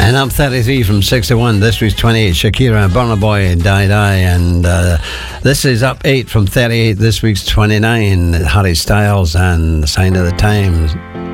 And up 33 from 61. This week's 28. Shakira and Burna Boy, Die Die. And this is up 8 from 38. This week's 29. Harry Styles and The Sign of the Times.